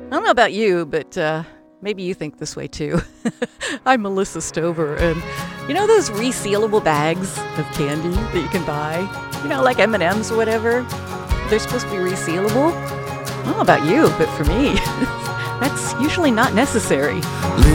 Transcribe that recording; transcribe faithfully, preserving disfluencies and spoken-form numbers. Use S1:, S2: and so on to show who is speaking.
S1: I don't know about you, but uh, maybe you think this way too. I'm Melissa Stover, and you know those resealable bags of candy that you can buy? You know, like M and M's or whatever? They're supposed to be resealable. I don't know about you, but for me, that's usually not necessary.